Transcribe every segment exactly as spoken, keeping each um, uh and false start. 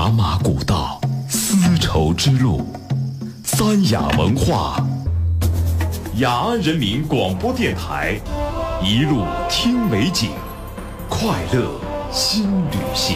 茶马古道，丝绸之路，三雅文化，雅安人民广播电台，一路听美景，快乐新旅行。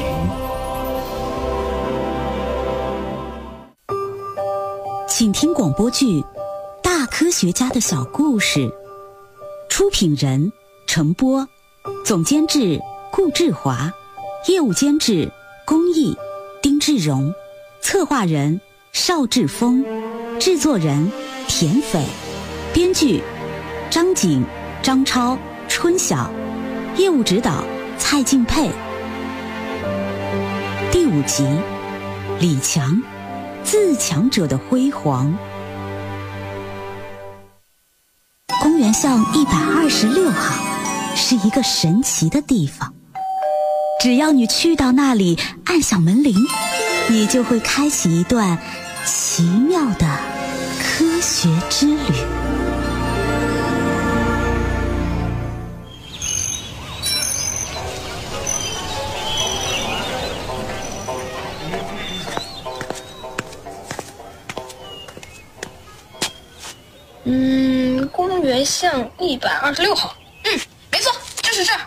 请听广播剧《大科学家的小故事》，出品人程波，总监制顾志华，业务监制龚毅、丁志荣，策划人邵志峰，制作人田斐，编剧张景、张超、春晓，业务指导蔡敬佩。第五集，李强，自强者的辉煌。公园巷一百二十六号是一个神奇的地方，只要你去到那里，按响门铃，你就会开启一段奇妙的科学之旅。 嗯，公园巷一百二十六号。嗯，没错，就是这儿。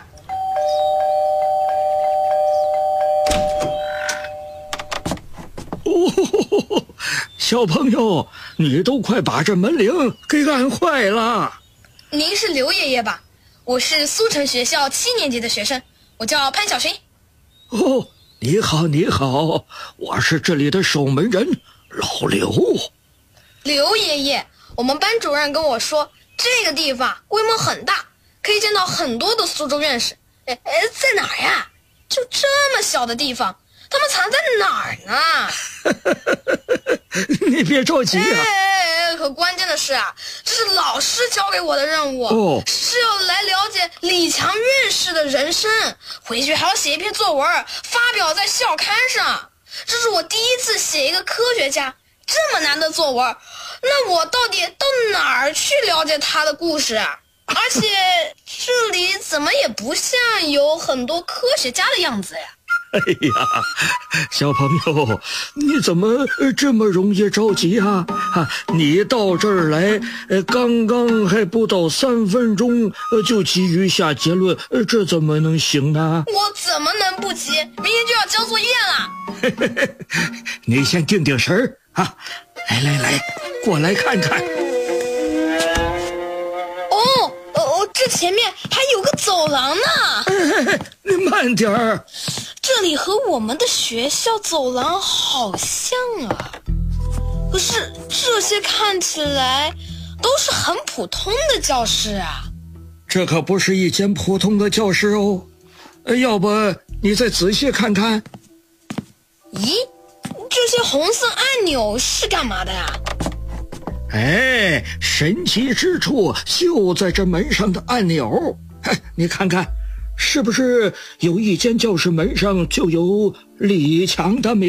哦，小朋友，你都快把这门铃给按坏了。 您是刘爷爷吧？我是苏城学校七年级的学生，我叫潘小群。 哦，你好，你好，我是这里的守门人老刘。 刘爷爷，我们班主任跟我说，这个地方规模很大，可以见到很多的苏州院士。哎哎，在哪儿呀？就这么小的地方，他们藏在哪儿呢？ 你别着急啊！ 哎哎，可关键的是啊，这是老师交给我的任务， 哦， 是要来了解李强院士的人生，回去还要写一篇作文，发表在校刊上。这是我第一次写一个科学家这么难的作文，那我到底到哪儿去了解他的故事啊？而且这里怎么也不像有很多科学家的样子呀。 哎呀，小朋友，你怎么这么容易着急啊？啊，你到这儿来，呃，刚刚还不到三分钟，呃，就急于下结论，呃，这怎么能行呢？ 我怎么能不急？明天就要交作业了。 你先定定神儿啊！来来来，过来看看。 哦哦，这前面还有个走廊呢。 哎，你慢点儿。 这里和我们的学校走廊好像啊，可是这些看起来都是很普通的教室啊。 这可不是一间普通的教室哦，要不你再仔细看看。 咦，这些红色按钮是干嘛的呀？ 哎，神奇之处就在这门上的按钮。哎，你看看，是不是有一间教室门上就有李强的名